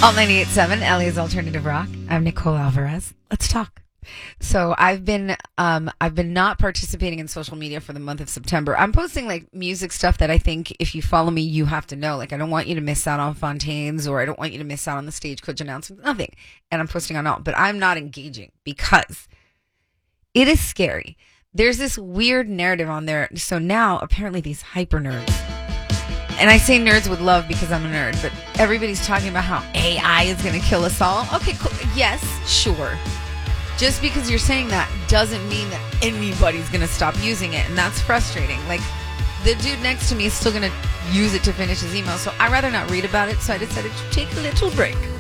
Alt 98.7, Ellie's Alternative Rock. I'm Nicole Alvarez. Let's talk. So I've been not participating in social media for the month of September. I'm posting like music stuff that I think if you follow me, you have to know. Like I don't want you to miss out on Fontaines, or I don't want you to miss out on the Stagecoach announcement. Nothing. And I'm posting on all, but I'm not engaging because it is scary. There's this weird narrative on there. So now apparently these hyper nerds, and I say nerds with love because I'm a nerd, but everybody's talking about how AI is going to kill us all. Okay, cool. Yes, sure. Just because you're saying that doesn't mean that anybody's going to stop using it. And that's frustrating. Like, the dude next to me is still going to use it to finish his email. So I'd rather not read about it. So I decided to take a little break.